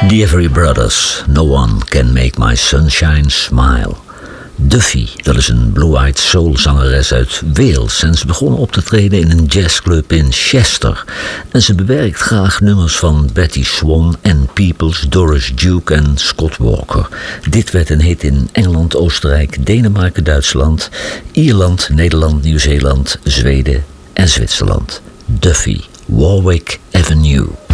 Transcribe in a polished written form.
The Every Brothers, No One Can Make My Sunshine Smile. Duffy, dat is een blue-eyed soul-zangeres uit Wales en ze begon op te treden in een jazzclub in Chester. En ze bewerkt graag nummers van Betty Swan, Ann Peebles, Doris Duke en Scott Walker. Dit werd een hit in Engeland, Oostenrijk, Denemarken, Duitsland, Ierland, Nederland, Nieuw-Zeeland, Zweden en Zwitserland. Duffy, Warwick Avenue.